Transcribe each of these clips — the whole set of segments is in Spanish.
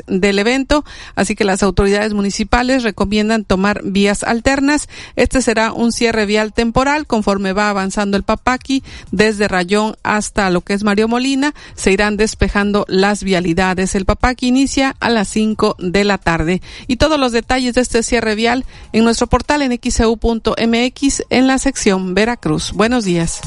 del evento, así que las autoridades municipales recomiendan tomar vías alternas. Este será un cierre vial temporal conforme va avanzando el Papaqui desde Rayón hasta lo que es Mario Molina. Se irán despejando las vialidades. El Papaqui inicia a las 5 de la tarde. Y todos los detalles de este cierre vial en nuestro portal en xeu.mx en la sección Veracruz. Buenos días.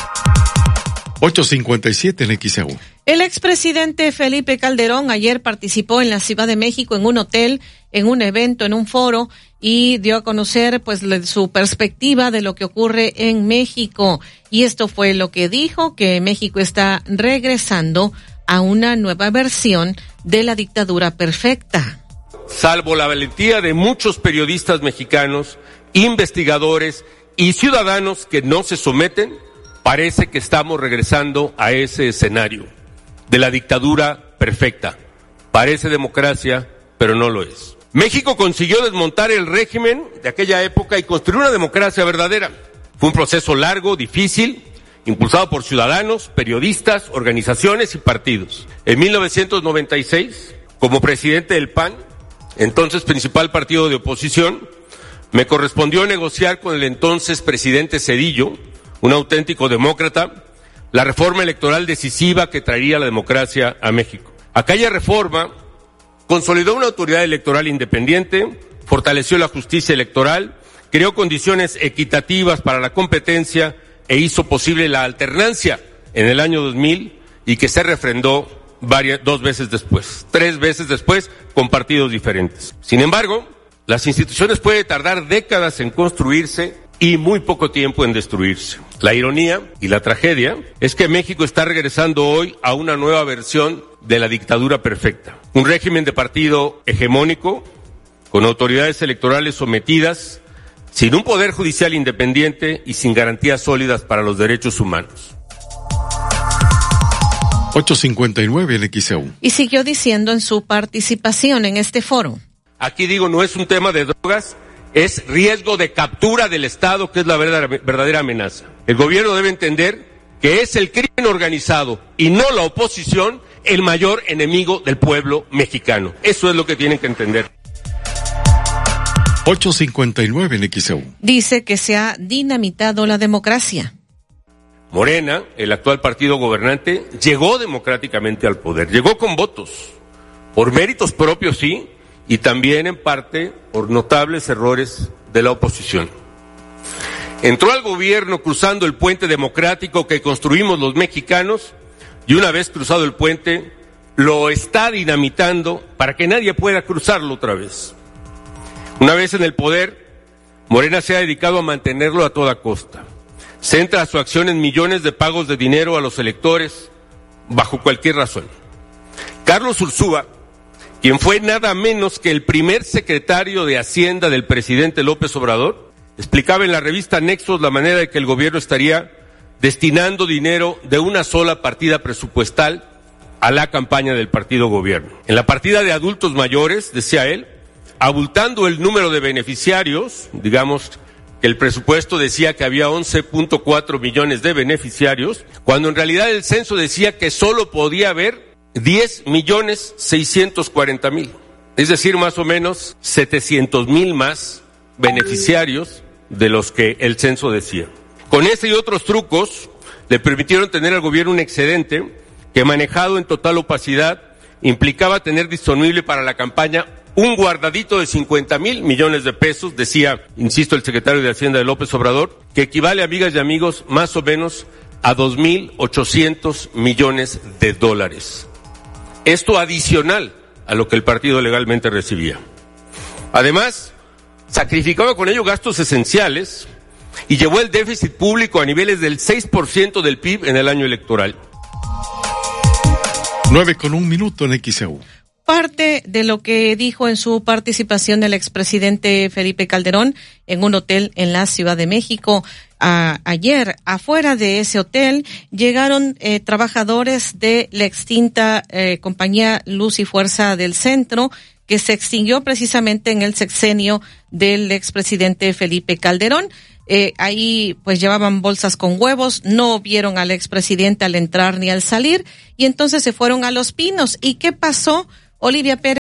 8:57 en XEU. El expresidente Felipe Calderón ayer participó en la Ciudad de México en un hotel, en un evento, en un foro, y dio a conocer pues su perspectiva de lo que ocurre en México. Y esto fue lo que dijo, que México está regresando a una nueva versión de la dictadura perfecta. Salvo la valentía de muchos periodistas mexicanos, investigadores y ciudadanos que no se someten, parece que estamos regresando a ese escenario de la dictadura perfecta. Parece democracia, pero no lo es. México consiguió desmontar el régimen de aquella época y construir una democracia verdadera. Fue un proceso largo, difícil, impulsado por ciudadanos, periodistas, organizaciones y partidos. En 1996, como presidente del PAN, entonces principal partido de oposición, me correspondió negociar con el entonces presidente Zedillo, un auténtico demócrata, la reforma electoral decisiva que traería la democracia a México. Aquella reforma consolidó una autoridad electoral independiente, fortaleció la justicia electoral, creó condiciones equitativas para la competencia e hizo posible la alternancia en el año 2000 y que se refrendó tres veces después con partidos diferentes. Sin embargo, las instituciones pueden tardar décadas en construirse y muy poco tiempo en destruirse. La ironía y la tragedia es que México está regresando hoy a una nueva versión de la dictadura perfecta. Un régimen de partido hegemónico, con autoridades electorales sometidas, sin un poder judicial independiente y sin garantías sólidas para los derechos humanos. 8:59 en XEU. Y siguió diciendo en su participación en este foro. Aquí no es un tema de drogas, es riesgo de captura del Estado, que es la verdadera amenaza. El gobierno debe entender que es el crimen organizado y no la oposición el mayor enemigo del pueblo mexicano. Eso es lo que tienen que entender. 8:59 en XEU. Dice que se ha dinamitado la democracia. Morena, el actual partido gobernante, llegó democráticamente al poder, llegó con votos, por méritos propios sí, y también en parte por notables errores de la oposición. Entró al gobierno cruzando el puente democrático que construimos los mexicanos y una vez cruzado el puente lo está dinamitando para que nadie pueda cruzarlo otra vez. Una vez en el poder, Morena se ha dedicado a mantenerlo a toda costa. Centra su acción en millones de pagos de dinero a los electores bajo cualquier razón. Carlos Ursúa, quien fue nada menos que el primer secretario de Hacienda del presidente López Obrador, explicaba en la revista Nexos la manera de que el gobierno estaría destinando dinero de una sola partida presupuestal a la campaña del partido gobierno. En la partida de adultos mayores, decía él, abultando el número de beneficiarios, digamos que el presupuesto decía que había 11.4 millones de beneficiarios, cuando en realidad el censo decía que solo podía haber 10.640.000, es decir, más o menos 700.000 más beneficiarios de los que el censo decía. Con este y otros trucos le permitieron tener al gobierno un excedente que, manejado en total opacidad, implicaba tener disponible para la campaña un guardadito de 50,000 millones de pesos, decía, insisto, el secretario de Hacienda de López Obrador, que equivale, amigas y amigos, más o menos a 2.800 millones de dólares. Esto adicional a lo que el partido legalmente recibía. Además, sacrificaba con ello gastos esenciales y llevó el déficit público a niveles del 6% del PIB en el año electoral. 9:01 en XEU. Parte de lo que dijo en su participación el expresidente Felipe Calderón en un hotel en la Ciudad de México. Ayer, afuera de ese hotel, llegaron trabajadores de la extinta compañía Luz y Fuerza del Centro, que se extinguió precisamente en el sexenio del expresidente Felipe Calderón. Ahí pues llevaban bolsas con huevos, no vieron al expresidente al entrar ni al salir, y entonces se fueron a Los Pinos. ¿Y qué pasó? Olivia Pérez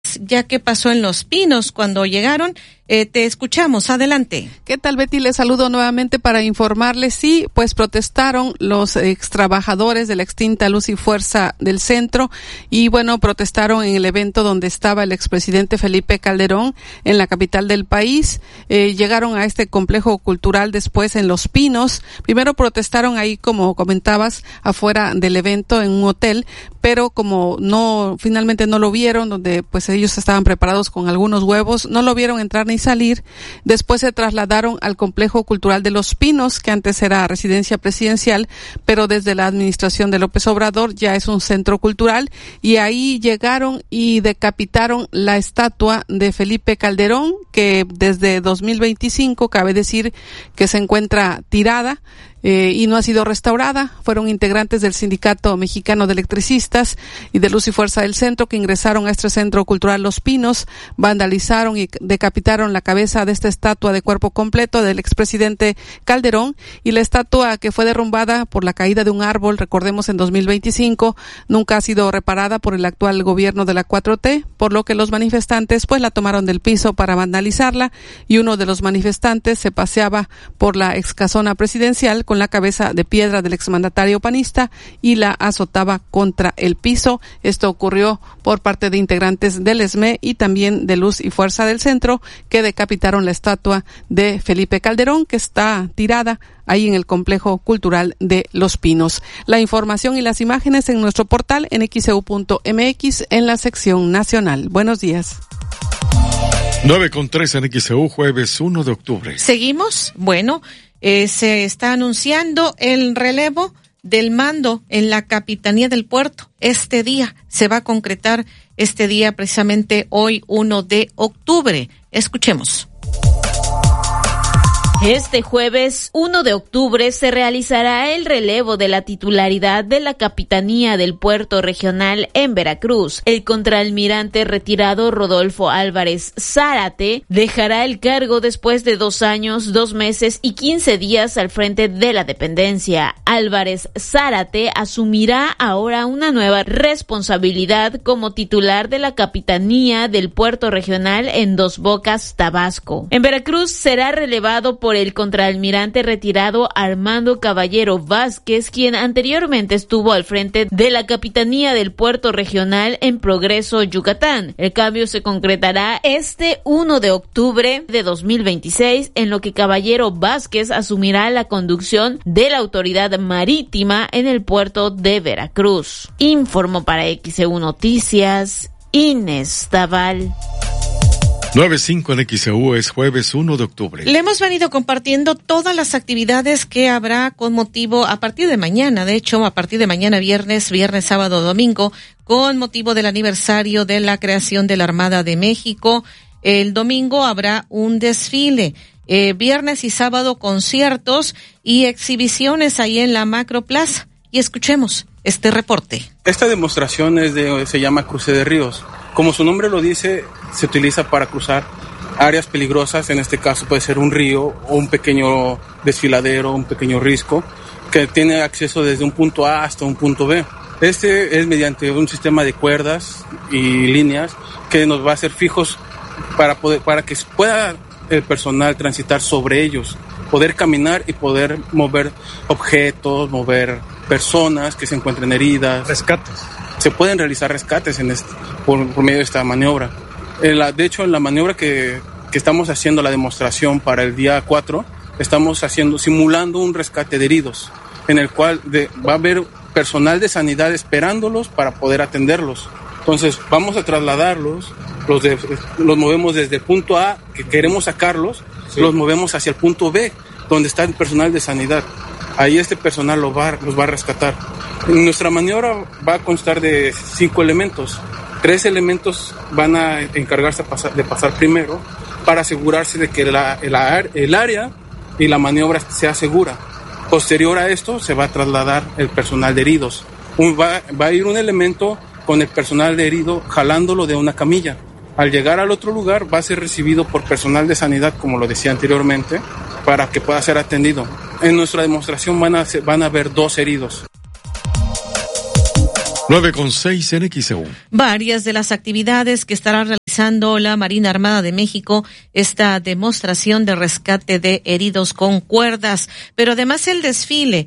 ya que pasó en Los Pinos cuando llegaron. Te escuchamos, adelante. ¿Qué tal, Betty? Les saludo nuevamente para informarles. Sí, pues protestaron los extrabajadores de la extinta Luz y Fuerza del Centro y bueno, protestaron en el evento donde estaba el expresidente Felipe Calderón en la capital del país. Llegaron a este complejo cultural después en Los Pinos. Primero protestaron ahí, como comentabas, afuera del evento en un hotel, pero como finalmente no lo vieron, donde pues ellos estaban preparados con algunos huevos, no lo vieron entrar ni salir. Después se trasladaron al complejo cultural de Los Pinos, que antes era residencia presidencial, pero desde la administración de López Obrador ya es un centro cultural, y ahí llegaron y decapitaron la estatua de Felipe Calderón, que desde 2025 cabe decir que se encuentra tirada y no ha sido restaurada. Fueron integrantes del Sindicato Mexicano de Electricistas y de Luz y Fuerza del Centro que ingresaron a este centro cultural Los Pinos, vandalizaron y decapitaron la cabeza de esta estatua de cuerpo completo del expresidente Calderón, y la estatua, que fue derrumbada por la caída de un árbol, recordemos, en 2025, nunca ha sido reparada por el actual gobierno de la 4T, por lo que los manifestantes pues la tomaron del piso para vandalizarla, y uno de los manifestantes se paseaba por la ex casona presidencial con la cabeza de piedra del exmandatario panista y la azotaba contra el piso. Esto ocurrió por parte de integrantes del ESME y también de Luz y Fuerza del Centro, que decapitaron la estatua de Felipe Calderón, que está tirada ahí en el complejo cultural de Los Pinos. La información y las imágenes en nuestro portal en xeu.mx en la sección nacional. Buenos días. 9:13 en XEU, jueves 1 de octubre. ¿Seguimos? Bueno, se está anunciando el relevo del mando en la Capitanía del Puerto. Este día se va a concretar, precisamente hoy, 1 de octubre. Escuchemos. Este jueves 1 de octubre se realizará el relevo de la titularidad de la Capitanía del Puerto Regional en Veracruz. El contraalmirante retirado Rodolfo Álvarez Zárate dejará el cargo después de 2 años, 2 meses y 15 días al frente de la dependencia. Álvarez Zárate asumirá ahora una nueva responsabilidad como titular de la Capitanía del Puerto Regional en Dos Bocas, Tabasco. En Veracruz será relevado por el contraalmirante retirado Armando Caballero Vázquez, quien anteriormente estuvo al frente de la Capitanía del Puerto Regional en Progreso, Yucatán. El cambio se concretará este 1 de octubre de 2026, en lo que Caballero Vázquez asumirá la conducción de la autoridad marítima en el puerto de Veracruz. Informó para XEU Noticias, Inés Taval. 9:05 en XEU, es jueves 1 de octubre. Le hemos venido compartiendo todas las actividades que habrá con motivo a partir de mañana, a partir de mañana viernes, sábado, domingo, con motivo del aniversario de la creación de la Armada de México. El domingo habrá un desfile. Viernes y sábado conciertos y exhibiciones ahí en la Macroplaza. Y escuchemos este reporte. Esta demostración se llama Cruce de Ríos. Como su nombre lo dice, se utiliza para cruzar áreas peligrosas, en este caso puede ser un río o un pequeño desfiladero, un pequeño risco, que tiene acceso desde un punto A hasta un punto B. Este es mediante un sistema de cuerdas y líneas que nos va a hacer fijos para que pueda el personal transitar sobre ellos, poder caminar y poder mover objetos, mover personas que se encuentren heridas. Rescates. Se pueden realizar rescates por medio de esta maniobra. De hecho, en la maniobra que estamos haciendo la demostración para el día 4, estamos simulando un rescate de heridos, en el cual va a haber personal de sanidad esperándolos para poder atenderlos. Entonces, vamos a trasladarlos, los movemos desde el punto A, que queremos sacarlos, sí. Los movemos hacia el punto B, donde está el personal de sanidad. Ahí este personal los va a rescatar. Nuestra maniobra va a constar de 5 elementos. 3 elementos van a encargarse de pasar primero para asegurarse de que el área y la maniobra sea segura. Posterior a esto se va a trasladar el personal de heridos. Va a ir un elemento con el personal de herido jalándolo de una camilla. Al llegar al otro lugar va a ser recibido por personal de sanidad, como lo decía anteriormente, para que pueda ser atendido. En nuestra demostración van a haber 2 heridos. 9:06 en XEU. Varias de las actividades que estará realizando la Marina Armada de México, esta demostración de rescate de heridos con cuerdas, pero además el desfile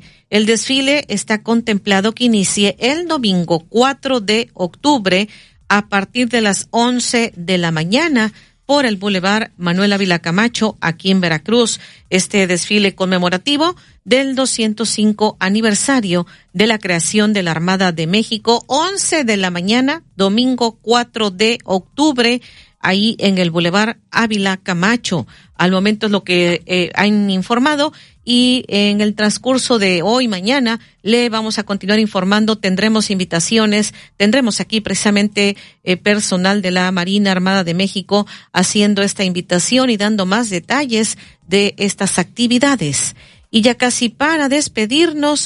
está contemplado que inicie el domingo 4 de octubre a partir de las 11 de la mañana por el Boulevard Manuel Ávila Camacho, aquí en Veracruz. Este desfile conmemorativo del 205 aniversario de la creación de la Armada de México, 11 de la mañana, domingo 4 de octubre, ahí en el Boulevard Ávila Camacho. Al momento es lo que han informado, y en el transcurso de hoy, mañana, le vamos a continuar informando. Tendremos invitaciones, tendremos aquí precisamente personal de la Marina Armada de México haciendo esta invitación y dando más detalles de estas actividades. Y ya casi para despedirnos,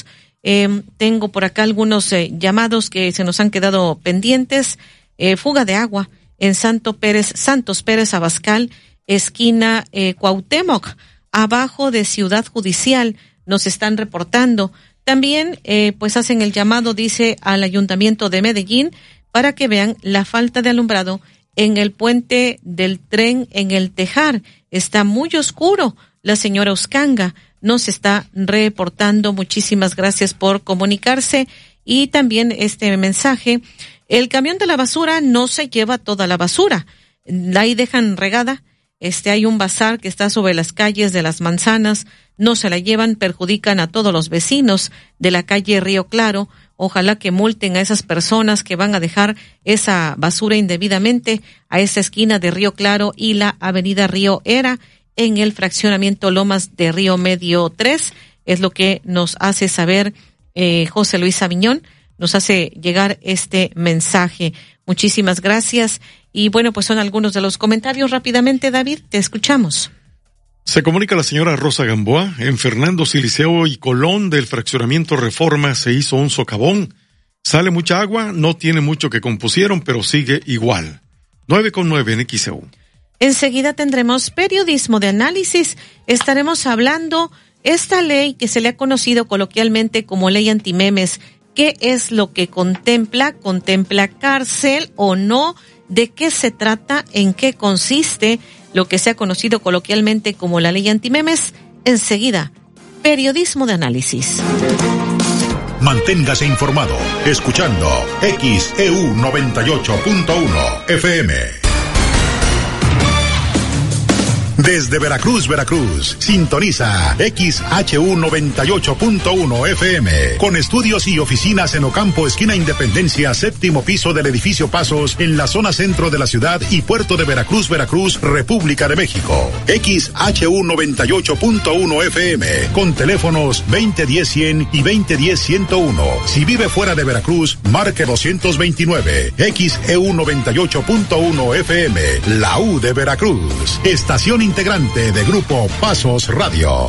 tengo por acá algunos llamados que se nos han quedado pendientes. Fuga de agua en Santos Pérez Abascal, esquina Cuauhtémoc, abajo de Ciudad Judicial, nos están reportando. También pues hacen el llamado, dice, al Ayuntamiento de Medellín para que vean la falta de alumbrado en el puente del tren en el Tejar. Está muy oscuro. La señora Uscanga nos está reportando. Muchísimas gracias por comunicarse. Y también este mensaje: el camión de la basura no se lleva toda la basura, ahí dejan regada. Hay un bazar que está sobre las calles de Las Manzanas, no se la llevan, perjudican a todos los vecinos de la calle Río Claro. Ojalá que multen a esas personas que van a dejar esa basura indebidamente a esa esquina de Río Claro y la avenida Río Era en el fraccionamiento Lomas de Río Medio 3. Es lo que nos hace saber José Luis Aviñón, nos hace llegar este mensaje. Muchísimas gracias. Y bueno, pues son algunos de los comentarios. Rápidamente, David, te escuchamos. Se comunica la señora Rosa Gamboa. En Fernando Siliceo y Colón del fraccionamiento Reforma se hizo un socavón. Sale mucha agua, no tiene mucho que compusieron, pero sigue igual. 9:09 en XEU. Enseguida tendremos periodismo de análisis. Estaremos hablando esta ley que se le ha conocido coloquialmente como ley antimemes. ¿Qué es lo que contempla? ¿Contempla cárcel o no? ¿De qué se trata? ¿En qué consiste lo que se ha conocido coloquialmente como la ley antimemes? Enseguida, periodismo de análisis. Manténgase informado escuchando XEU 98.1 FM. Desde Veracruz, sintoniza XHU 98.1 FM, con estudios y oficinas en Ocampo, esquina Independencia, séptimo piso del edificio Pasos, en la zona centro de la ciudad y puerto de Veracruz, República de México. XHU 98.1 FM, con teléfonos 2010-100 y 2010-101. Si vive fuera de Veracruz, marque 229. XEU 98.1 FM, la U de Veracruz. Estación integrante de Grupo Pasos Radio.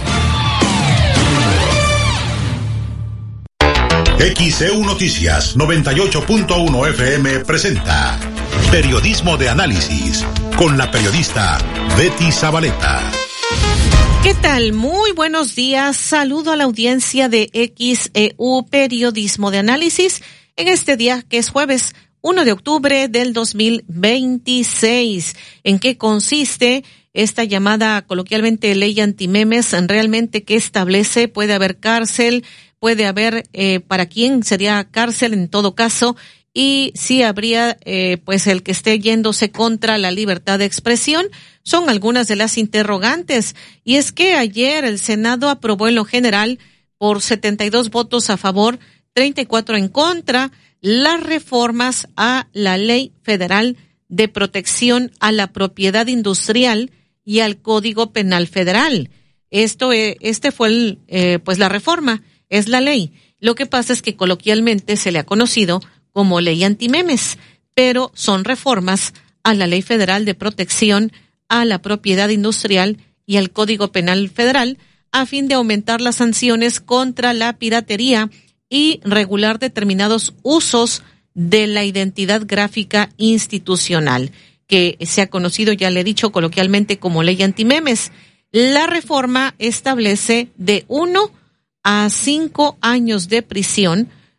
XEU Noticias 98.1 FM presenta Periodismo de Análisis con la periodista Betty Zabaleta. ¿Qué tal? Muy buenos días. Saludo a la audiencia de XEU Periodismo de Análisis en este día que es jueves 1 de octubre del 2026. ¿En qué consiste esta llamada coloquialmente ley antimemes? Realmente, ¿qué establece? Puede haber cárcel, puede haber, ¿para quién sería cárcel en todo caso? Y sí habría, pues el que esté yéndose contra la libertad de expresión. Son algunas de las interrogantes. Y es que ayer el Senado aprobó en lo general por 72 votos a favor, 34 en contra, las reformas a la Ley Federal de Protección a la Propiedad Industrial y al Código Penal Federal. Este fue pues la reforma, es la ley. Lo que pasa es que coloquialmente se le ha conocido como ley antimemes, pero son reformas a la Ley Federal de Protección a la Propiedad Industrial y al Código Penal Federal a fin de aumentar las sanciones contra la piratería y regular determinados usos de la identidad gráfica institucional, que se ha conocido, ya le he dicho coloquialmente, como ley antimemes. La reforma establece de 1 a 5 años de prisión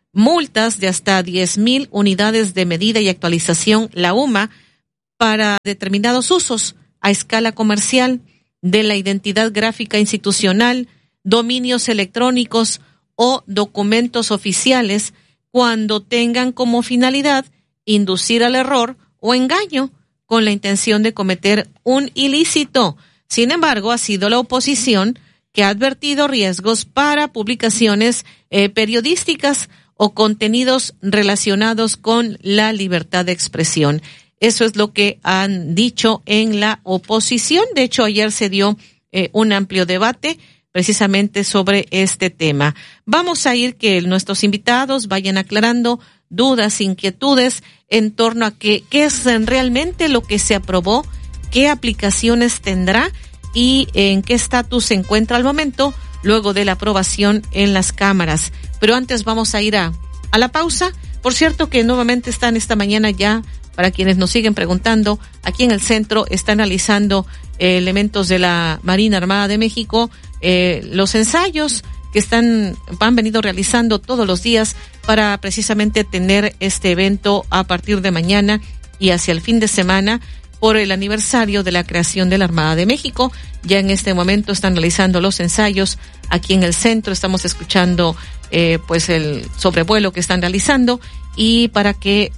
multas de hasta 10,000 unidades de medida y actualización, la UMA, para determinados usos a escala comercial de la identidad gráfica institucional, dominios electrónicos o documentos oficiales cuando tengan como finalidad inducir al error o engaño con la intención de cometer un ilícito. Sin embargo, ha sido la oposición que ha advertido riesgos para publicaciones periodísticas o contenidos relacionados con la libertad de expresión. Eso es lo que han dicho en la oposición. De hecho, ayer se dio un amplio debate precisamente sobre este tema. Vamos a ir que nuestros invitados vayan aclarando dudas, inquietudes en torno a qué es realmente lo que se aprobó, qué aplicaciones tendrá y en qué estatus se encuentra al momento luego de la aprobación en las cámaras. Pero antes vamos a ir a la pausa. Por cierto que nuevamente están esta mañana ya, para quienes nos siguen preguntando, aquí en el centro está analizando elementos de la Marina Armada de México, los ensayos que han venido realizando todos los días para precisamente tener este evento a partir de mañana y hacia el fin de semana por el aniversario de la creación de la Armada de México. Ya en este momento están realizando los ensayos aquí en el centro. Estamos escuchando pues el sobrevuelo que están realizando. Y para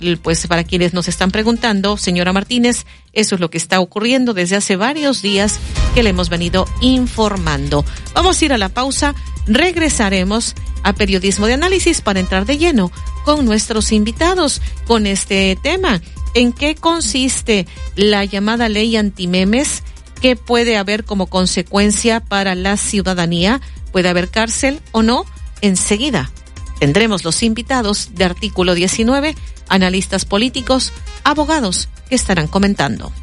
quienes nos están preguntando, señora Martínez, eso es lo que está ocurriendo desde hace varios días que le hemos venido informando. Vamos a ir a la pausa, regresaremos a Periodismo de Análisis para entrar de lleno con nuestros invitados con este tema. ¿En qué consiste la llamada ley antimemes? ¿Qué puede haber como consecuencia para la ciudadanía? ¿Puede haber cárcel o no? Enseguida tendremos los invitados de Artículo 19, analistas políticos, abogados que estarán comentando.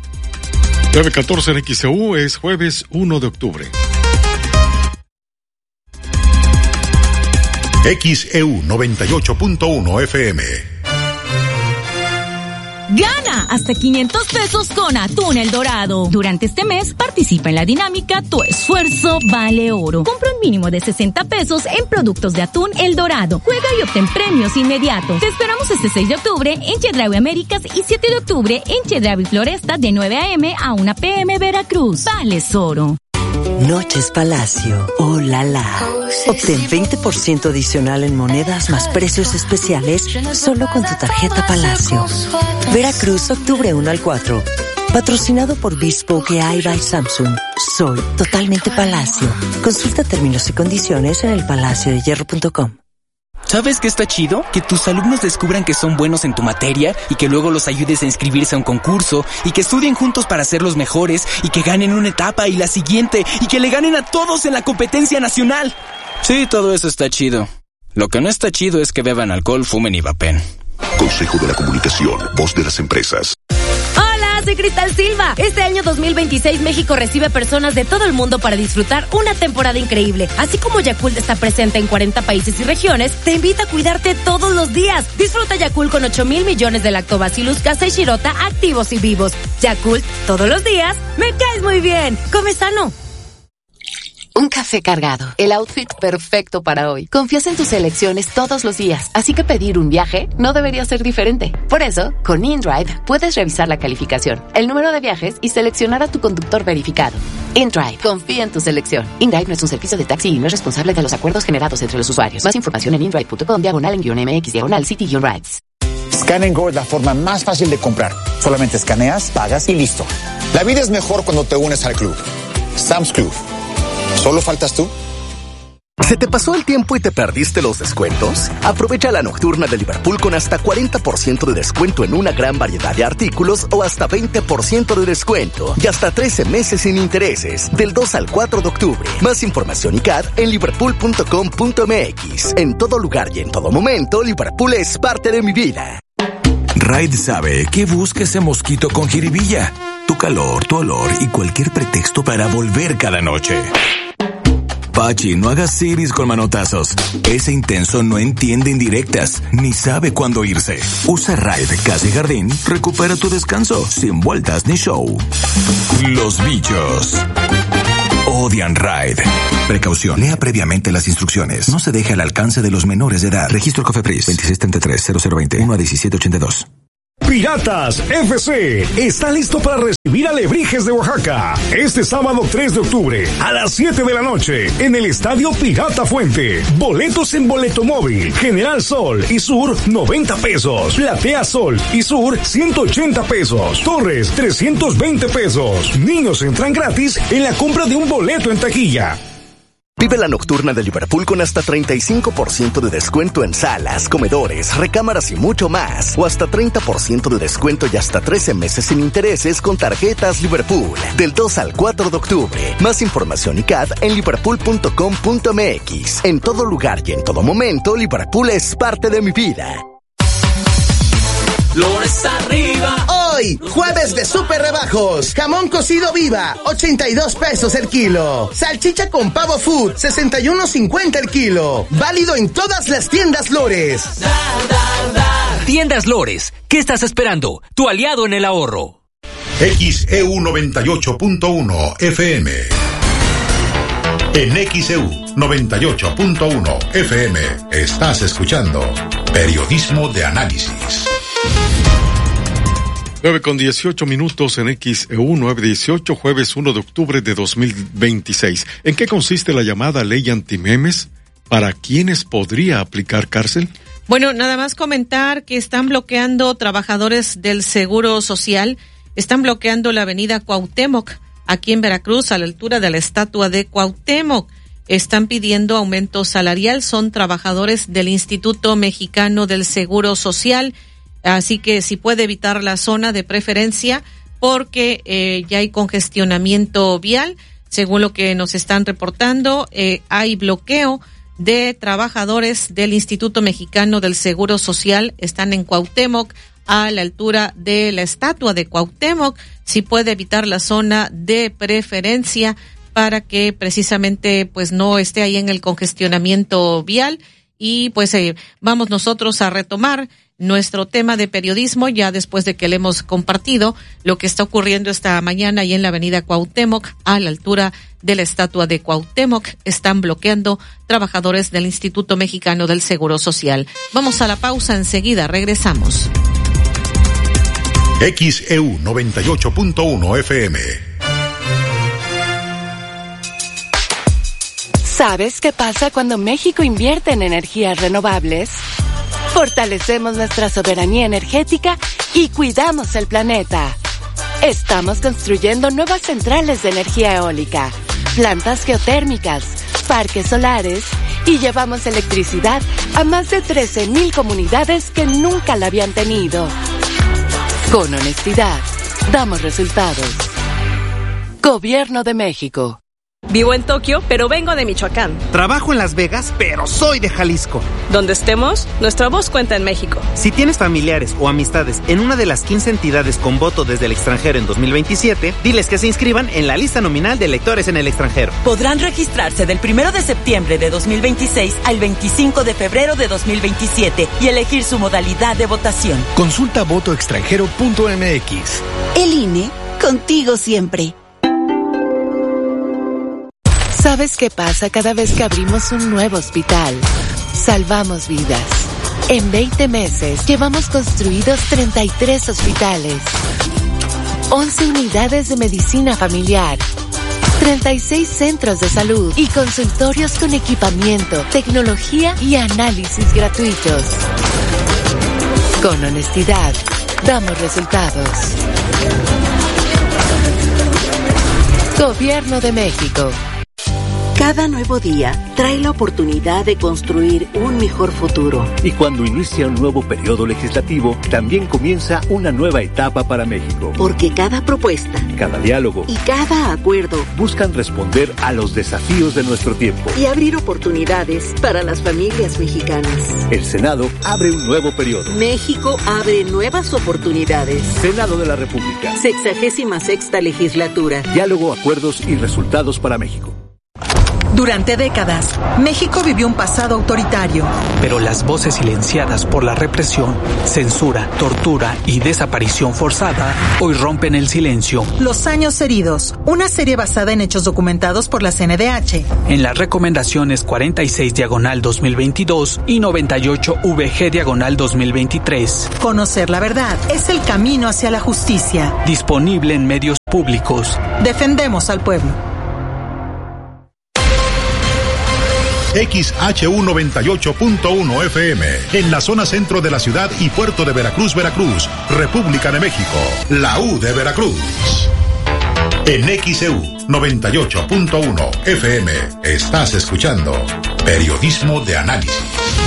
9:14 en XEU, es jueves 1 de octubre. XEU 98.1 FM. Gana hasta 500 pesos con Atún El Dorado. Durante este mes participa en la dinámica Tu Esfuerzo Vale Oro. Compra un mínimo de 60 pesos en productos de Atún El Dorado. Juega y obtén premios inmediatos. Te esperamos este 6 de octubre en Chedraui Américas y 7 de octubre en Chedraui Floresta de 9 a.m. a 1 p.m. Veracruz. Vales Oro. Noches Palacio, oh la la. Obtén 20% adicional en monedas más precios especiales solo con tu tarjeta Palacio. Veracruz, octubre 1 al 4. Patrocinado por Bespoke AI by Samsung. Soy totalmente Palacio. Consulta términos y condiciones en elpalaciodehierro.com. ¿Sabes qué está chido? Que tus alumnos descubran que son buenos en tu materia y que luego los ayudes a inscribirse a un concurso y que estudien juntos para ser los mejores y que ganen una etapa y la siguiente y que le ganen a todos en la competencia nacional. Sí, todo eso está chido. Lo que no está chido es que beban alcohol, fumen y vapen. Consejo de la Comunicación, voz de las empresas. Soy Cristal Silva. Este año 2026 México recibe personas de todo el mundo para disfrutar una temporada increíble. Así como Yakult está presente en 40 países y regiones, te invita a cuidarte todos los días. Disfruta Yakult con 8,000 millones de Lactobacillus casei shirota activos y vivos. Yakult, todos los días, me caes muy bien. Come sano. Un café cargado, el outfit perfecto para hoy. Confías en tus elecciones todos los días, así que pedir un viaje no debería ser diferente. Por eso, con InDrive puedes revisar la calificación, el número de viajes y seleccionar a tu conductor verificado. InDrive, confía en tu selección. InDrive no es un servicio de taxi y no es responsable de los acuerdos generados entre los usuarios. Más información en indrive.com/MX/City-Rides. Scan & Go es la forma más fácil de comprar. Solamente escaneas, pagas y listo. La vida es mejor cuando te unes al club. Sam's Club. ¿Solo faltas tú? ¿Se te pasó el tiempo y te perdiste los descuentos? Aprovecha la nocturna de Liverpool con hasta 40% de descuento en una gran variedad de artículos o hasta 20% de descuento y hasta 13 meses sin intereses del 2 al 4 de octubre. Más información y CAD en liverpool.com.mx. En todo lugar y en todo momento, Liverpool es parte de mi vida. Raid sabe que busca ese mosquito con jiribilla. Tu calor, tu olor y cualquier pretexto para volver cada noche. Pachi, no hagas iris con manotazos. Ese intenso no entiende indirectas, ni sabe cuándo irse. Usa Raid Casa y Jardín, recupera tu descanso, sin vueltas ni show. Los bichos. Body & Ride. Precaución, lea previamente las instrucciones. No se deje al alcance de los menores de edad. Registro COFEPRIS 2633-0020 1-1782. Piratas FC está listo para recibir a Alebrijes de Oaxaca este sábado 3 de octubre a las 7 de la noche en el Estadio Pirata Fuente. Boletos en Boleto Móvil, General Sol y Sur 90 pesos, Platea Sol y Sur 180 pesos, Torres 320 pesos. Niños entran gratis en la compra de un boleto en taquilla. Vive la nocturna de Liverpool con hasta 35% de descuento en salas, comedores, recámaras y mucho más. O hasta 30% de descuento y hasta 13 meses sin intereses con tarjetas Liverpool. Del 2 al 4 de octubre. Más información y CAD en liverpool.com.mx. En todo lugar y en todo momento, Liverpool es parte de mi vida. Flores arriba. Hoy, jueves de super rebajos. Jamón cocido Viva, 82 pesos el kilo. Salchicha con pavo food, 61.50 el kilo. Válido en todas las tiendas Lores. Tiendas Lores, ¿qué estás esperando? Tu aliado en el ahorro. XEU 98.1 FM. En XEU 98.1 FM estás escuchando Periodismo de Análisis. 9:18 en XEU 9:18, jueves 1 de octubre de 2026. ¿En qué consiste la llamada ley antimemes? ¿Para quiénes podría aplicar cárcel? Bueno, nada más comentar que están bloqueando trabajadores del Seguro Social, están bloqueando la avenida Cuauhtémoc, aquí en Veracruz, a la altura de la estatua de Cuauhtémoc. Están pidiendo aumento salarial, son trabajadores del Instituto Mexicano del Seguro Social. Así que si puede evitar la zona de preferencia porque ya hay congestionamiento vial, según lo que nos están reportando, hay bloqueo de trabajadores del Instituto Mexicano del Seguro Social, están en Cuauhtémoc, a la altura de la estatua de Cuauhtémoc. Si puede evitar la zona de preferencia para que precisamente pues no esté ahí en el congestionamiento vial. Y pues vamos nosotros a retomar nuestro tema de periodismo ya después de que le hemos compartido lo que está ocurriendo esta mañana ahí en la avenida Cuauhtémoc, a la altura de la estatua de Cuauhtémoc. Están bloqueando trabajadores del Instituto Mexicano del Seguro Social. Vamos a la pausa, enseguida regresamos. XEU 98.1 FM. ¿Sabes qué pasa cuando México invierte en energías renovables? Fortalecemos nuestra soberanía energética y cuidamos el planeta. Estamos construyendo nuevas centrales de energía eólica, plantas geotérmicas, parques solares y llevamos electricidad a más de 13,000 comunidades que nunca la habían tenido. Con honestidad, damos resultados. Gobierno de México. Vivo en Tokio, pero vengo de Michoacán. Trabajo en Las Vegas, pero soy de Jalisco. Donde estemos, nuestra voz cuenta en México. Si tienes familiares o amistades en una de las 15 entidades con voto desde el extranjero en 2027, diles que se inscriban en la lista nominal de electores en el extranjero. Podrán registrarse del 1 de septiembre de 2026 al 25 de febrero de 2027 y elegir su modalidad de votación. Consulta votoextranjero.mx. El INE, contigo siempre. ¿Sabes qué pasa cada vez que abrimos un nuevo hospital? Salvamos vidas. En 20 meses llevamos construidos 33 hospitales, 11 unidades de medicina familiar, 36 centros de salud y consultorios con equipamiento, tecnología y análisis gratuitos. Con honestidad, damos resultados. Gobierno de México. Cada nuevo día trae la oportunidad de construir un mejor futuro. Y cuando inicia un nuevo periodo legislativo, también comienza una nueva etapa para México. Porque cada propuesta, cada diálogo y cada acuerdo buscan responder a los desafíos de nuestro tiempo y abrir oportunidades para las familias mexicanas. El Senado abre un nuevo periodo. México abre nuevas oportunidades. Senado de la República. 66ª legislatura. Diálogo, acuerdos y resultados para México. Durante décadas, México vivió un pasado autoritario. Pero las voces silenciadas por la represión, censura, tortura y desaparición forzada hoy rompen el silencio. Los años heridos, una serie basada en hechos documentados por la CNDH. En las recomendaciones 46/2022 y 98VG/2023. Conocer la verdad es el camino hacia la justicia. Disponible en medios públicos. Defendemos al pueblo. XHU 98.1 FM, en la zona centro de la ciudad y puerto de Veracruz, Veracruz, República de México, la U de Veracruz. En XEU 98.1 FM, estás escuchando Periodismo de Análisis.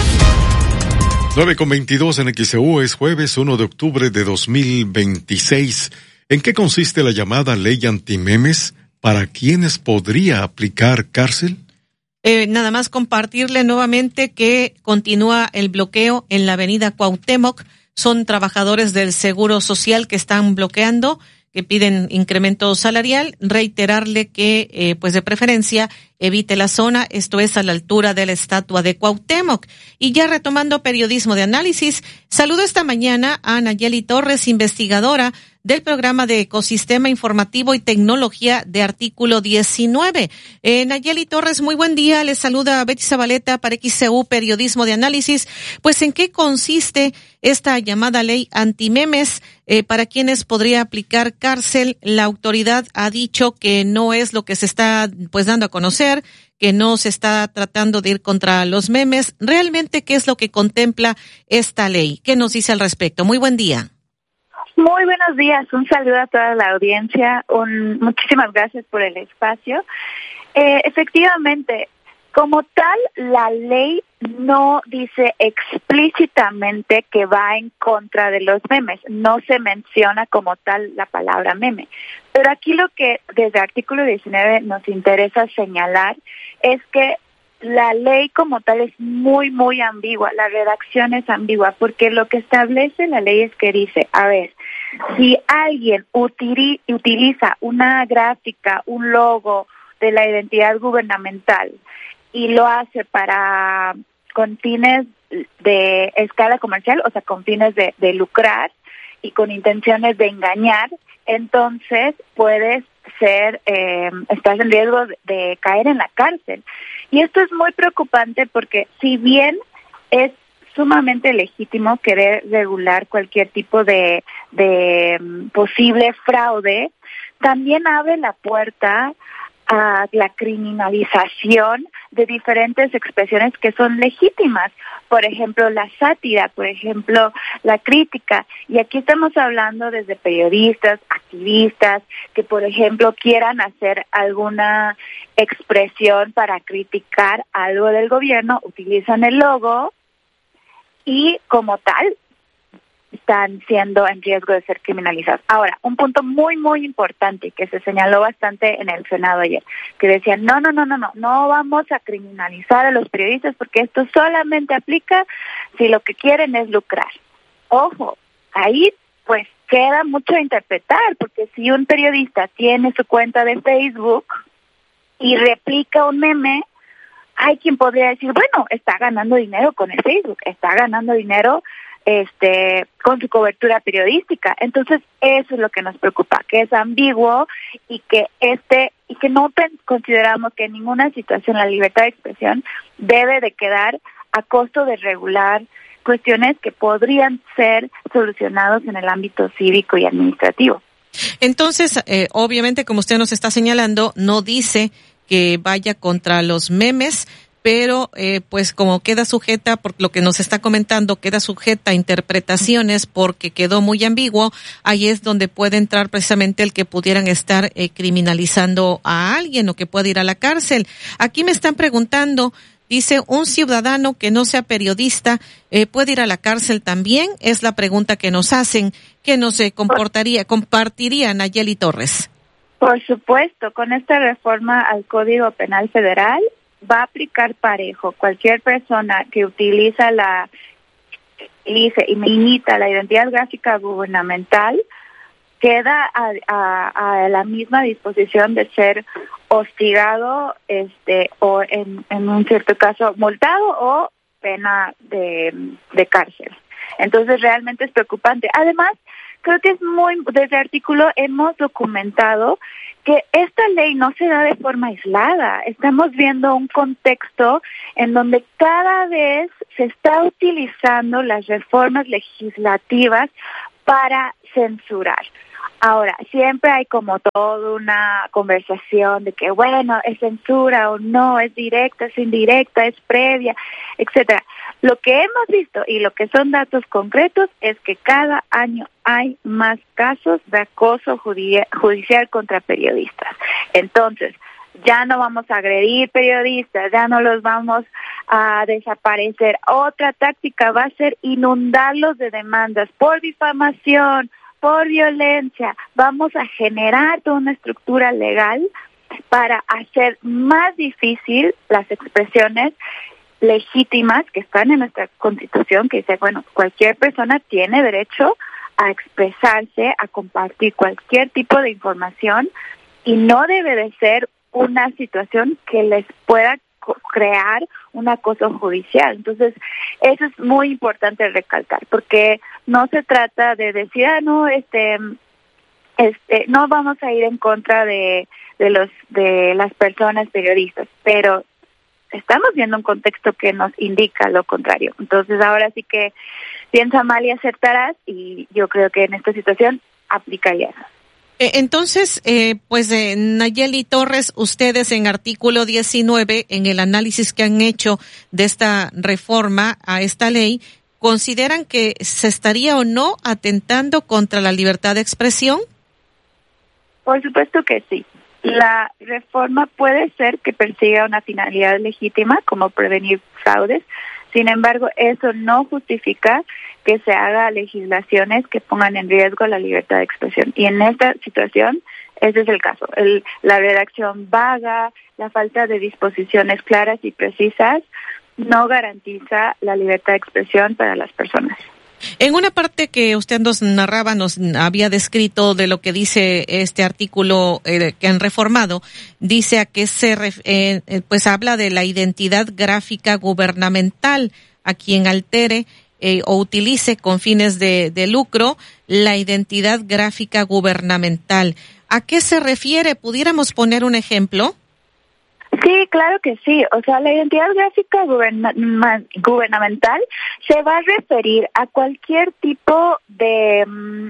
9:22 en XEU, es jueves 1 de octubre de 2026. ¿En qué consiste la llamada ley antimemes? ¿Para quiénes podría aplicar cárcel? Nada más compartirle nuevamente que continúa el bloqueo en la avenida Cuauhtémoc. Son trabajadores del Seguro Social que están bloqueando, que piden incremento salarial. Reiterarle que, pues de preferencia, evite la zona, esto es a la altura de la estatua de Cuauhtémoc. Y ya retomando periodismo de análisis, saludo esta mañana a Nayeli Torres, investigadora del programa de Ecosistema Informativo y Tecnología de Artículo 19. Nayeli Torres, muy buen día. Les saluda Betty Zabaleta para XCU Periodismo de Análisis. Pues, ¿en qué consiste esta llamada ley antimemes? Para quienes podría aplicar cárcel. La autoridad ha dicho que no es lo que se está pues dando a conocer, que no se está tratando de ir contra los memes. ¿Realmente qué es lo que contempla esta ley? ¿Qué nos dice al respecto? Muy buen día. Muy buenos días, un saludo a toda la audiencia, muchísimas gracias por el espacio. Efectivamente, como tal, la ley no dice explícitamente que va en contra de los memes, no se menciona como tal la palabra meme. Pero aquí lo que desde artículo 19 nos interesa señalar es que la ley como tal es muy, muy ambigua, la redacción es ambigua, porque lo que establece la ley es que dice, a ver, si alguien utiliza una gráfica, un logo de la identidad gubernamental y lo hace con fines de escala comercial, o sea, con fines de lucrar y con intenciones de engañar, entonces puedes estás en riesgo de caer en la cárcel. Y esto es muy preocupante porque si bien es sumamente legítimo querer regular cualquier tipo de posible fraude, también abre la puerta a la criminalización de diferentes expresiones que son legítimas. Por ejemplo, la sátira, por ejemplo, la crítica. Y aquí estamos hablando desde periodistas, activistas, que por ejemplo quieran hacer alguna expresión para criticar algo del gobierno, utilizan el logo y como tal están siendo en riesgo de ser criminalizados. Ahora, un punto muy, muy importante que se señaló bastante en el Senado ayer, que decían, no vamos a criminalizar a los periodistas porque esto solamente aplica si lo que quieren es lucrar. Ojo, ahí pues queda mucho a interpretar, porque si un periodista tiene su cuenta de Facebook y replica un meme, hay quien podría decir, bueno, está ganando dinero con el Facebook, está ganando dinero con su cobertura periodística. Entonces eso es lo que nos preocupa, que es ambiguo y que no consideramos que en ninguna situación la libertad de expresión debe de quedar a costo de regular cuestiones que podrían ser solucionados en el ámbito cívico y administrativo. Entonces, obviamente, como usted nos está señalando, no dice que vaya contra los memes, pero pues como queda sujeta, por lo que nos está comentando, queda sujeta a interpretaciones porque quedó muy ambiguo, ahí es donde puede entrar precisamente el que pudieran estar criminalizando a alguien o que pueda ir a la cárcel. Aquí me están preguntando, dice, ¿un ciudadano que no sea periodista puede ir a la cárcel también? Es la pregunta que nos hacen. ¿Qué nos compartiría Nayeli Torres? Por supuesto, con esta reforma al Código Penal Federal va a aplicar parejo. Cualquier persona que utilice y imita la identidad gráfica gubernamental queda a la misma disposición de ser hostigado, o en un cierto caso multado o pena de cárcel. Entonces realmente es preocupante. Además, creo que desde el artículo hemos documentado que esta ley no se da de forma aislada. Estamos viendo un contexto en donde cada vez se está utilizando las reformas legislativas para censurar. Ahora, siempre hay como toda una conversación de que, bueno, es censura o no, es directa, es indirecta, es previa, etcétera. Lo que hemos visto y lo que son datos concretos es que cada año hay más casos de acoso judicial contra periodistas. Entonces, ya no vamos a agredir periodistas, ya no los vamos a desaparecer. Otra táctica va a ser inundarlos de demandas por difamación, por violencia. Vamos a generar toda una estructura legal para hacer más difícil las expresiones legítimas que están en nuestra Constitución, que dice, bueno, cualquier persona tiene derecho a expresarse, a compartir cualquier tipo de información, y no debe de ser una situación que les pueda crear un acoso judicial. Entonces, eso es muy importante recalcar, porque no se trata de decir, no vamos a ir en contra de las personas periodistas, pero estamos viendo un contexto que nos indica lo contrario. Entonces, ahora sí que piensa mal y acertarás, y yo creo que en esta situación aplicaría eso. Entonces, Nayeli Torres, ustedes en artículo 19, en el análisis que han hecho de esta reforma a esta ley, ¿consideran que se estaría o no atentando contra la libertad de expresión? Por supuesto que sí. La reforma puede ser que persiga una finalidad legítima, como prevenir fraudes. Sin embargo, eso no justifica que se haga legislaciones que pongan en riesgo la libertad de expresión. Y en esta situación, ese es el caso. La redacción vaga, la falta de disposiciones claras y precisas, no garantiza la libertad de expresión para las personas. En una parte que usted nos narraba, nos había descrito de lo que dice este artículo que han reformado, dice a que pues habla de la identidad gráfica gubernamental a quien altere o utilice con fines de lucro la identidad gráfica gubernamental. ¿A qué se refiere? ¿Pudiéramos poner un ejemplo? Sí, claro que sí. O sea, la identidad gráfica gubernamental se va a referir a cualquier tipo de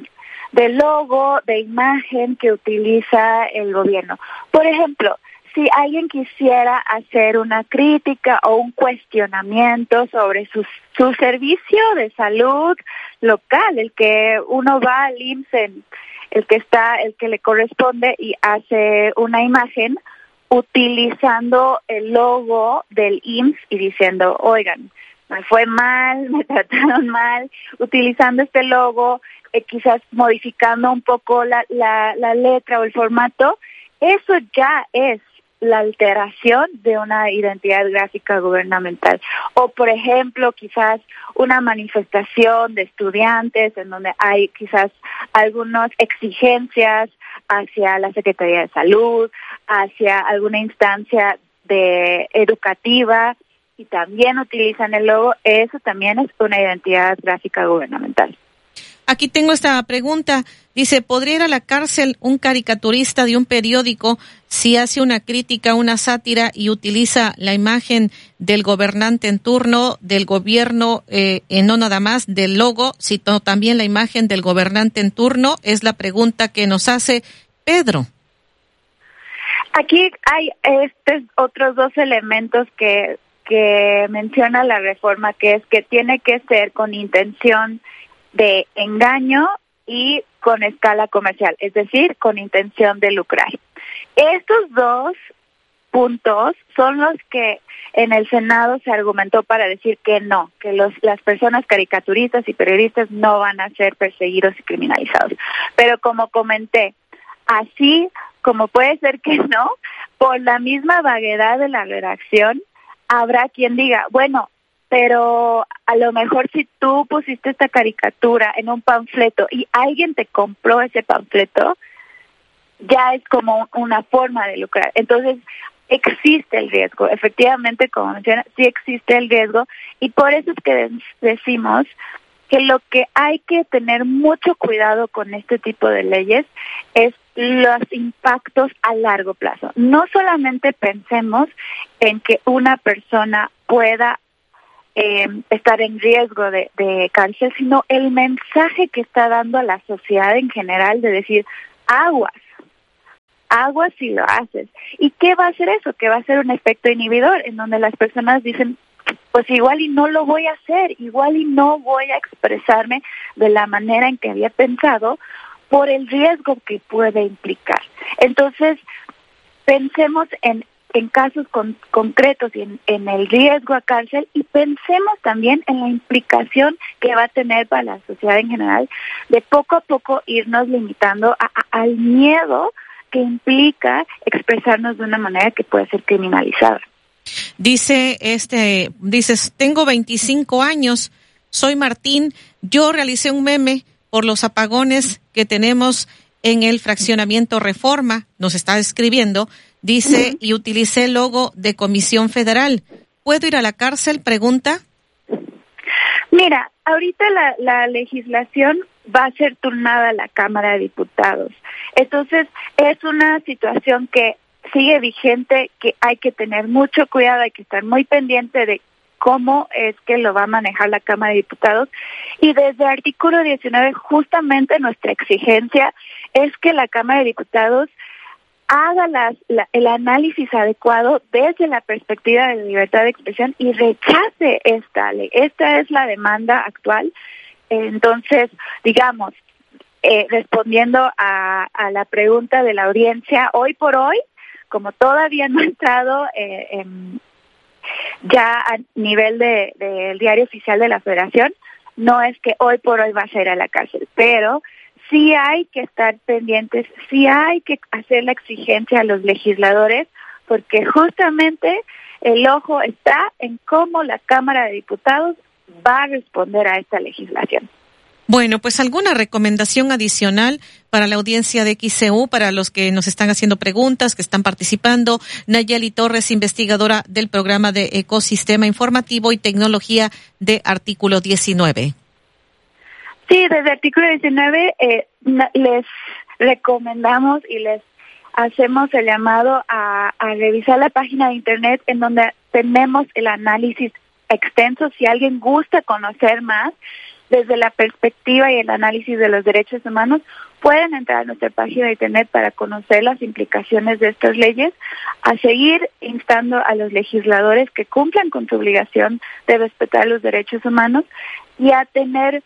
logo, de imagen que utiliza el gobierno. Por ejemplo, si alguien quisiera hacer una crítica o un cuestionamiento sobre su servicio de salud local, el que uno va al IMSS, el que le corresponde, y hace una imagen utilizando el logo del IMSS y diciendo, oigan, me fue mal, me trataron mal, utilizando este logo, quizás modificando un poco la letra o el formato, eso ya es la alteración de una identidad gráfica gubernamental. O, por ejemplo, quizás una manifestación de estudiantes en donde hay quizás algunas exigencias hacia la Secretaría de Salud, hacia alguna instancia educativa, y también utilizan el logo. Eso también es una identidad gráfica gubernamental. Aquí tengo esta pregunta. Dice, ¿podría ir a la cárcel un caricaturista de un periódico si hace una crítica, una sátira y utiliza la imagen del gobernante en turno, del gobierno, no nada más del logo, sino también la imagen del gobernante en turno? Es la pregunta que nos hace Pedro. Aquí hay otros dos elementos que menciona la reforma, que es que tiene que ser con intención de engaño y con escala comercial, es decir, con intención de lucrar. Estos dos puntos son los que en el Senado se argumentó para decir que no, que las personas caricaturistas y periodistas no van a ser perseguidos y criminalizados. Pero como comenté, así como puede ser que no, por la misma vaguedad de la redacción, habrá quien diga, bueno, pero a lo mejor si tú pusiste esta caricatura en un panfleto y alguien te compró ese panfleto, ya es como una forma de lucrar. Entonces, existe el riesgo. Efectivamente, como menciona, sí existe el riesgo, y por eso es que decimos que lo que hay que tener mucho cuidado con este tipo de leyes es los impactos a largo plazo. No solamente pensemos en que una persona pueda estar en riesgo de cárcel, sino el mensaje que está dando a la sociedad en general de decir, aguas si lo haces. ¿Y qué va a hacer eso? Que va a ser un efecto inhibidor, en donde las personas dicen, pues igual y no lo voy a hacer, igual y no voy a expresarme de la manera en que había pensado por el riesgo que puede implicar. Entonces, pensemos en casos concretos y en el riesgo a cárcel, y pensemos también en la implicación que va a tener para la sociedad en general de poco a poco irnos limitando al miedo que implica expresarnos de una manera que puede ser criminalizada. Dices, tengo 25 años, soy Martín, yo realicé un meme por los apagones que tenemos en el fraccionamiento Reforma, nos está escribiendo, dice, y utilicé el logo de Comisión Federal. ¿Puedo ir a la cárcel? Pregunta. Mira, ahorita la legislación va a ser turnada a la Cámara de Diputados. Entonces, es una situación que sigue vigente, que hay que tener mucho cuidado, hay que estar muy pendiente de cómo es que lo va a manejar la Cámara de Diputados. Y desde el artículo 19, justamente nuestra exigencia es que la Cámara de Diputados haga el análisis adecuado desde la perspectiva de la libertad de expresión y rechace esta ley. Esta es la demanda actual. Entonces, digamos, respondiendo a la pregunta de la audiencia, hoy por hoy, como todavía no ha entrado ya a nivel del diario oficial de la Federación, no es que hoy por hoy va a ir a la cárcel, pero sí hay que estar pendientes, sí hay que hacer la exigencia a los legisladores, porque justamente el ojo está en cómo la Cámara de Diputados va a responder a esta legislación. Bueno, pues alguna recomendación adicional para la audiencia de XCU, para los que nos están haciendo preguntas, que están participando. Nayeli Torres, investigadora del programa de Ecosistema Informativo y Tecnología de Artículo 19. Sí, desde Artículo 19 les recomendamos y les hacemos el llamado a revisar la página de Internet, en donde tenemos el análisis extenso. Si alguien gusta conocer más desde la perspectiva y el análisis de los derechos humanos, pueden entrar a nuestra página de Internet para conocer las implicaciones de estas leyes, a seguir instando a los legisladores que cumplan con su obligación de respetar los derechos humanos y a tener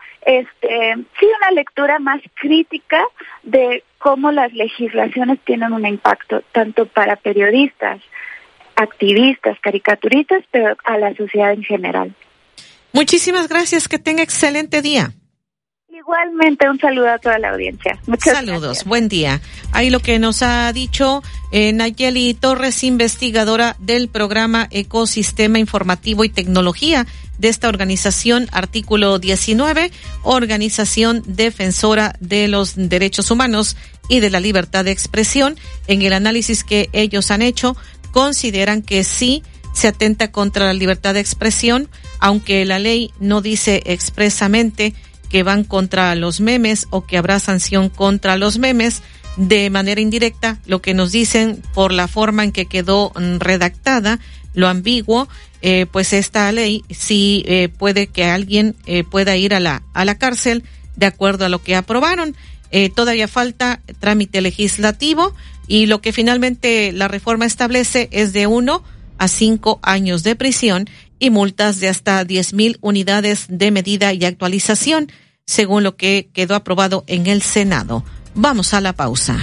una lectura más crítica de cómo las legislaciones tienen un impacto tanto para periodistas, activistas, caricaturistas, pero a la sociedad en general. Muchísimas gracias, que tenga excelente día. Igualmente, un saludo a toda la audiencia. Muchas saludos, gracias. Buen día. Ahí lo que nos ha dicho Nayeli Torres, investigadora del programa Ecosistema Informativo y Tecnología de esta organización, Artículo 19, organización defensora de los derechos humanos y de la libertad de expresión. En el análisis que ellos han hecho, consideran que sí se atenta contra la libertad de expresión, aunque la ley no dice expresamente que van contra los memes o que habrá sanción contra los memes. De manera indirecta, lo que nos dicen por la forma en que quedó redactada, lo ambiguo, pues esta ley sí puede que alguien pueda ir a la cárcel de acuerdo a lo que aprobaron. Todavía falta trámite legislativo y lo que finalmente la reforma establece es de 1 a 5 años de prisión y multas de hasta 10,000 unidades de medida y actualización, según lo que quedó aprobado en el Senado. Vamos a la pausa.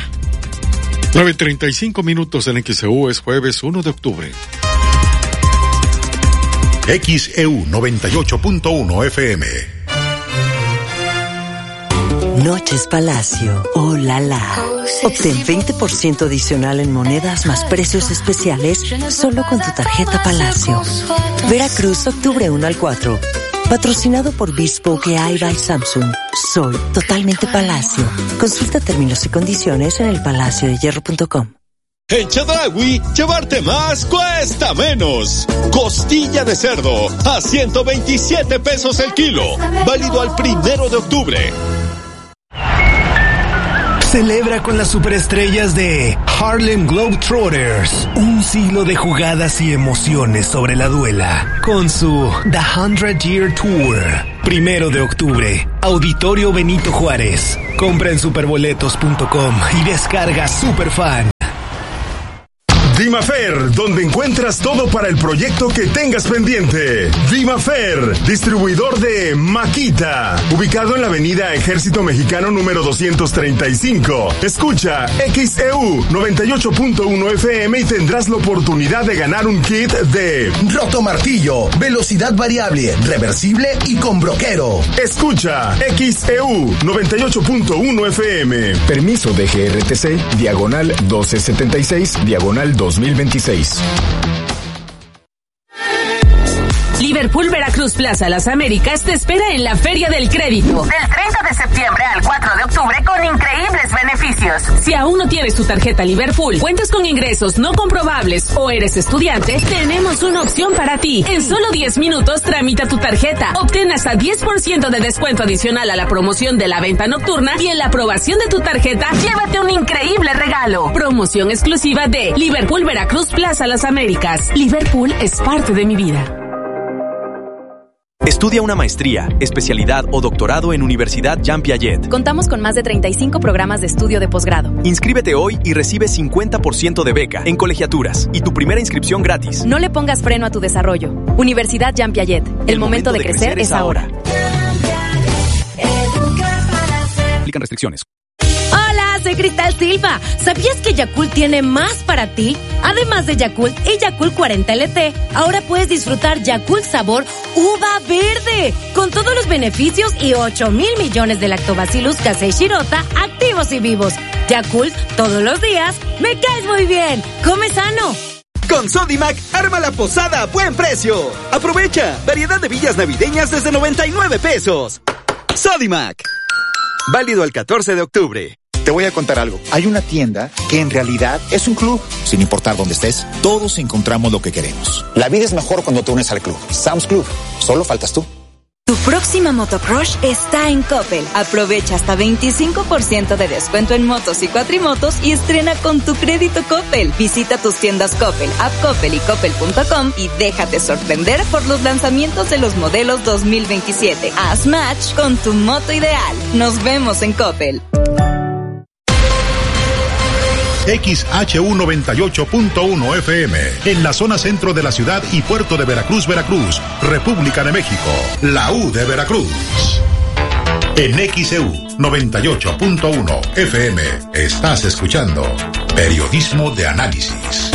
9:35 en XEU, es jueves 1 de octubre. XEU 98.1 FM. Noches Palacio, oh la la. Obtén 20% adicional en monedas más precios especiales solo con tu tarjeta Palacio. Veracruz, octubre 1 al 4. Patrocinado por Bespoke AI by Samsung. Soy totalmente Palacio. Consulta términos y condiciones en elpalaciodehierro.com. En Chedraui, llevarte más cuesta menos. Costilla de cerdo a 127 pesos el kilo. Válido al 1 de octubre. Celebra con las superestrellas de Harlem Globetrotters. Un siglo de jugadas y emociones sobre la duela. Con su The 100 Year Tour. 1 de octubre. Auditorio Benito Juárez. Compra en superboletos.com y descarga Superfan. Dimafer, donde encuentras todo para el proyecto que tengas pendiente. Dimafer, distribuidor de Maquita, ubicado en la avenida Ejército Mexicano número 235. Escucha XEU 98.1 FM y tendrás la oportunidad de ganar un kit de rotomartillo, velocidad variable, reversible y con broquero. Escucha XEU 98.1 FM. Permiso de GRTC, diagonal 1276, diagonal 2026. Liverpool Veracruz Plaza Las Américas te espera en la Feria del Crédito. Del 30 de septiembre al 4 de octubre con increíbles beneficios. Si aún no tienes tu tarjeta Liverpool, cuentas con ingresos no comprobables o eres estudiante, tenemos una opción para ti. En solo 10 minutos tramita tu tarjeta. Obtén hasta 10% de descuento adicional a la promoción de la venta nocturna y en la aprobación de tu tarjeta, llévate un increíble regalo. Promoción exclusiva de Liverpool Veracruz Plaza Las Américas. Liverpool es parte de mi vida. Estudia una maestría, especialidad o doctorado en Universidad Jean Piaget. Contamos con más de 35 programas de estudio de posgrado. Inscríbete hoy y recibe 50% de beca en colegiaturas y tu primera inscripción gratis. No le pongas freno a tu desarrollo. Universidad Jean Piaget. El momento de crecer es ahora. Aplican restricciones. Hola, soy Cristal Silva. ¿Sabías que Yakult tiene más para ti? Además de Yakult y Yakult 40 LT, ahora puedes disfrutar Yakult sabor uva verde, con todos los beneficios y 8,000 millones de lactobacillus casei shirota activos y vivos. Yakult, todos los días, me caes muy bien. Come sano. Con Sodimac, arma la posada a buen precio. Aprovecha, variedad de villas navideñas desde 99 pesos. Sodimac. Válido el 14 de octubre. Te voy a contar algo. Hay una tienda que en realidad es un club. Sin importar dónde estés, todos encontramos lo que queremos. La vida es mejor cuando te unes al club. Sam's Club. Solo faltas tú. Tu próxima motocrush está en Coppel. Aprovecha hasta 25% de descuento en motos y cuatrimotos y estrena con tu crédito Coppel. Visita tus tiendas Coppel, App Coppel y Coppel.com y déjate sorprender por los lanzamientos de los modelos 2027. Haz match con tu moto ideal. Nos vemos en Coppel. XHU 98.1 FM, en la zona centro de la ciudad y puerto de Veracruz, Veracruz, República de México, la U de Veracruz. En XEU 98.1 FM, estás escuchando Periodismo de Análisis.